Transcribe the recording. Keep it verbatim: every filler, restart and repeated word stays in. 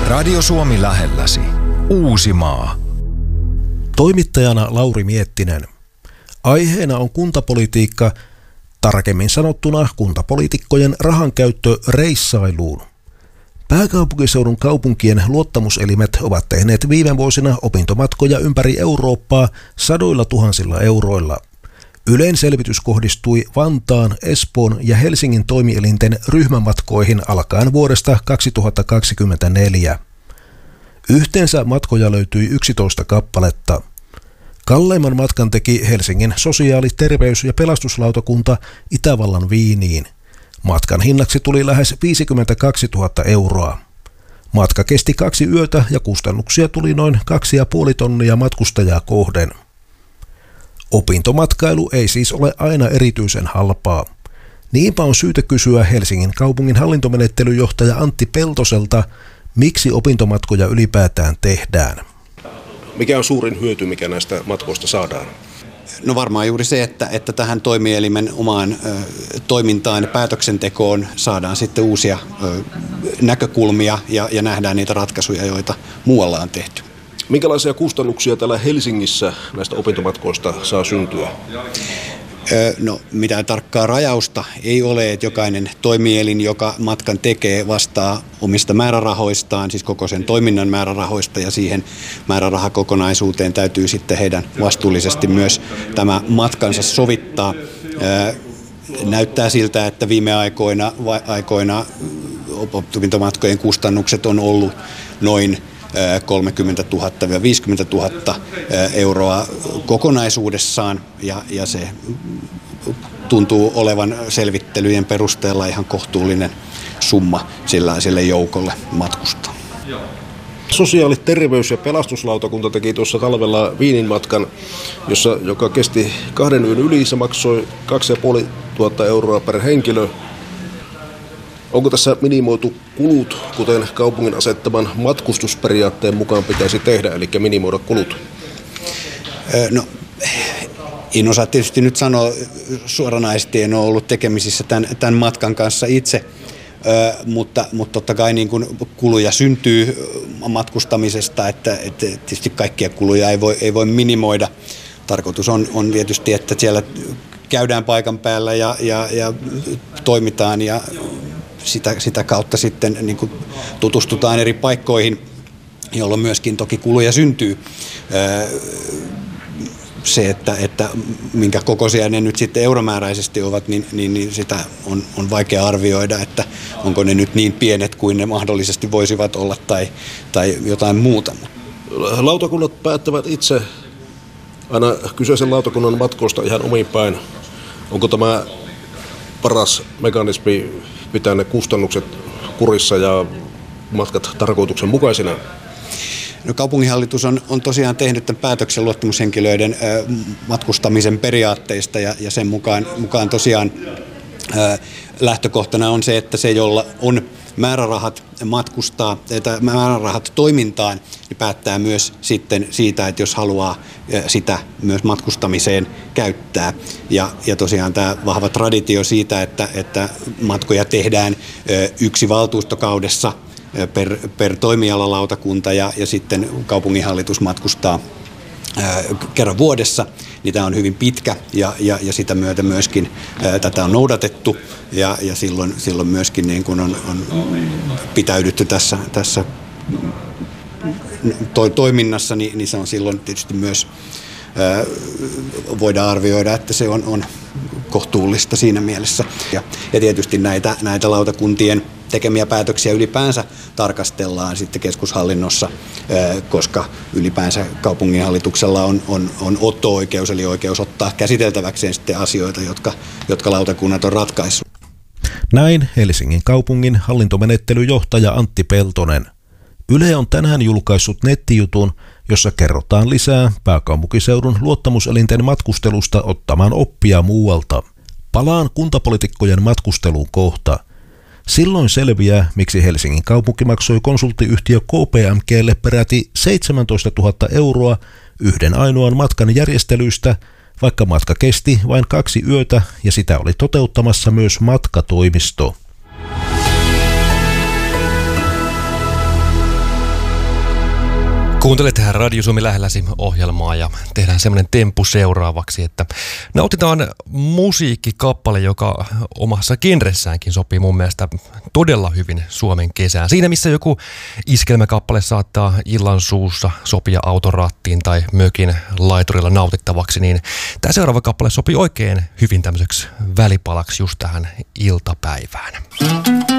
Radio Suomi lähelläsi. Uusimaa. Toimittajana Lauri Miettinen. Aiheena on kuntapolitiikka, tarkemmin sanottuna kuntapoliitikkojen rahankäyttö reissailuun. Pääkaupunkiseudun kaupunkien luottamuselimet ovat tehneet viime vuosina opintomatkoja ympäri Eurooppaa sadoilla tuhansilla euroilla. Ylen selvitys kohdistui Vantaan, Espoon ja Helsingin toimielinten ryhmämatkoihin alkaen vuodesta kaksituhattakaksikymmentäneljä. Yhteensä matkoja löytyi yksitoista kappaletta. Kalleimman matkan teki Helsingin sosiaali-, terveys- ja pelastuslautakunta Itävallan Wieniin. Matkan hinnaksi tuli lähes viisikymmentäkaksituhatta euroa. Matka kesti kaksi yötä ja kustannuksia tuli noin kaksi ja puoli tonnia matkustajaa kohden. Opintomatkailu ei siis ole aina erityisen halpaa. Niinpä on syytä kysyä Helsingin kaupungin hallintomenettelyjohtaja Antti Peltoselta, miksi opintomatkoja ylipäätään tehdään. Mikä on suurin hyöty, mikä näistä matkoista saadaan? No varmaan juuri se, että, että tähän toimielimen omaan ö, toimintaan ja päätöksentekoon saadaan sitten uusia ö, näkökulmia ja, ja nähdään niitä ratkaisuja, joita muualla on tehty. Minkälaisia kustannuksia täällä Helsingissä näistä opintomatkoista saa syntyä? No mitään tarkkaa rajausta ei ole, että jokainen toimielin, joka matkan tekee, vastaa omista määrärahoistaan, siis koko sen toiminnan määrärahoista, ja siihen määrärahakokonaisuuteen täytyy sitten heidän vastuullisesti myös tämä matkansa sovittaa. Näyttää siltä, että viime aikoina, aikoina opintomatkojen kustannukset on ollut noin kolmekymmentätuhatta viisikymmentätuhatta euroa kokonaisuudessaan, ja, ja se tuntuu olevan selvittelyjen perusteella ihan kohtuullinen summa sillä, sille joukolle matkustaa. Sosiaali-, terveys- ja pelastuslautakunta teki tuossa talvella Wienin matkan, jossa, joka kesti kahden yön yli. Se maksoi kaksi ja puoli tuhatta euroa per henkilö. Onko tässä minimoitu kulut, kuten kaupungin asettaman matkustusperiaatteen mukaan pitäisi tehdä, eli minimoida kulut? No, en osaa tietysti nyt sanoa suoranaisesti, en ole ollut tekemisissä tämän, tämän matkan kanssa itse, mutta, mutta totta kai niin kuin kuluja syntyy matkustamisesta, että, että tietysti kaikkia kuluja ei voi, ei voi minimoida. Tarkoitus on, on tietysti, että siellä käydään paikan päällä ja, ja, ja toimitaan ja Sitä, sitä kautta sitten niin kuin tutustutaan eri paikkoihin, jolloin myöskin toki kuluja syntyy. Se, että, että minkä kokoisia ne nyt sitten euromääräisesti ovat, niin, niin, niin sitä on, on vaikea arvioida, että onko ne nyt niin pienet kuin ne mahdollisesti voisivat olla tai, tai jotain muuta. Lautakunnat päättävät itse aina kyseisen lautakunnan matkoista ihan omiin päin. Onko tämä paras mekanismi pitää ne kustannukset kurissa ja matkat tarkoituksenmukaisina? No, kaupunginhallitus on, on tosiaan tehnyt tämän päätöksen luottamushenkilöiden ö, matkustamisen periaatteista ja, ja sen mukaan, mukaan tosiaan ö, lähtökohtana on se, että se, jolla on määrärahat matkustaa, tai määrärahat toimintaan, niin päättää myös sitten siitä, että jos haluaa sitä myös matkustamiseen käyttää. Ja, ja tosiaan tämä vahva traditio siitä, että, että matkoja tehdään yksi valtuustokaudessa per, per toimialalautakunta ja, ja sitten kaupunginhallitus matkustaa kerran vuodessa, niin tämä on hyvin pitkä ja, ja, ja sitä myötä myöskin ää, tätä on noudatettu ja, ja silloin, silloin myöskin niin kun on, on pitäydytty tässä, tässä to, toiminnassa, niin, niin se on silloin tietysti myös ää, voidaan arvioida, että se on, on kohtuullista siinä mielessä. Ja, ja tietysti näitä, näitä lautakuntien tekemiä päätöksiä ylipäänsä tarkastellaan sitten keskushallinnossa, koska ylipäänsä kaupunginhallituksella on, on, on otto-oikeus, eli oikeus ottaa käsiteltäväkseen sitten asioita, jotka, jotka lautakunnat on ratkaissut. Näin Helsingin kaupungin hallintomenettelyjohtaja Antti Peltonen. Yle on tänään julkaissut nettijutun, jossa kerrotaan lisää pääkaupunkiseudun luottamuselinten matkustelusta ottamaan oppia muualta. Palaan kuntapoliitikkojen matkusteluun kohta. Silloin selviää, miksi Helsingin kaupunki maksoi konsulttiyhtiö K P M G:lle peräti seitsemäntoistatuhatta euroa yhden ainoan matkan järjestelyistä, vaikka matka kesti vain kaksi yötä ja sitä oli toteuttamassa myös matkatoimisto. Kuuntelet Radio Suomi lähelläsi -ohjelmaa ja tehdään semmoinen temppu seuraavaksi, että nautitaan musiikkikappale, joka omassa genressäänkin sopii mun mielestä todella hyvin Suomen kesään. Siinä missä joku iskelmäkappale saattaa illan suussa sopia autorattiin tai mökin laiturilla nautittavaksi, niin tämä seuraava kappale sopii oikein hyvin tämmöiseksi välipalaksi just tähän iltapäivään.